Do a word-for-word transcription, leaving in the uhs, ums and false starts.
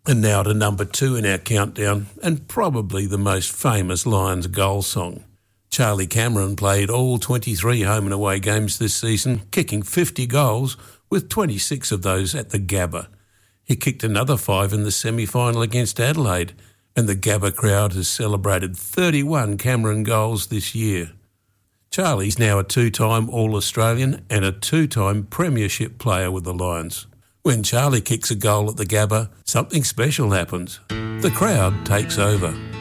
And now to number two in our countdown, and probably the most famous Lions goal song. Charlie Cameron played all twenty-three home and away games this season, kicking fifty goals, with twenty-six of those at the Gabba. He kicked another five in the semi-final against Adelaide, and the Gabba crowd has celebrated thirty-one Cameron goals this year. Charlie's now a two-time All-Australian and a two-time Premiership player with the Lions. When Charlie kicks a goal at the Gabba, something special happens. The crowd takes over.